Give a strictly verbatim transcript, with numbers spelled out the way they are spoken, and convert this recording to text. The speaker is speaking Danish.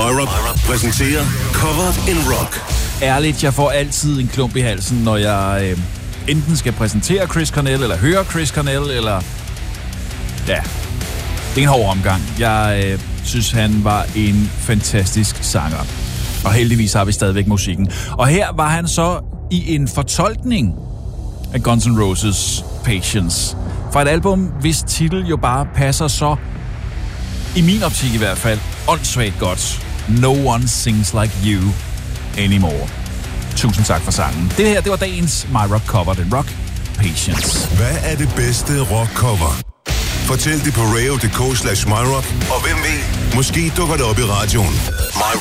MyRock præsenterer Covered in Rock. Ærligt, jeg får altid en klump i halsen, når jeg øh, enten skal præsentere Chris Cornell, eller høre Chris Cornell, eller... Ja, det er en hård omgang. Jeg øh, synes, han var en fantastisk sanger. Og heldigvis har vi stadigvæk musikken. Og her var han så i en fortolkning af Guns N' Roses Patience. Fra et album, hvis titel jo bare passer så, i min optik i hvert fald, åndssvagt godt. No one sings like you anymore. Tusind tak for sangen. Det her, det var dagens MyRock Cover, den Rock Patience. Hvad er det bedste rockcover? Fortæl det på radio punktum d k slash myrock, og hvem ved, måske dukker det op i radioen. MyRock.